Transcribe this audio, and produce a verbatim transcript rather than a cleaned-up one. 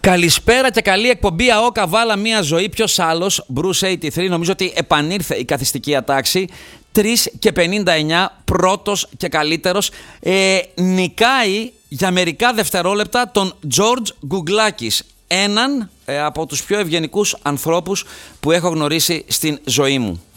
Καλησπέρα και καλή εκπομπή ΑΟΚΑ Βάλα μία ζωή. Ποιος άλλος, Bruce ογδόντα τρία, νομίζω ότι επανήρθε η καθιστική ατάξη. τρεις και πενήντα εννιά, πρώτος και καλύτερος. Ε, νικάει για μερικά δευτερόλεπτα τον Τζόρτζ Γκουγκλάκης. Έναν ε, από τους πιο ευγενικούς ανθρώπους που έχω γνωρίσει στην ζωή μου.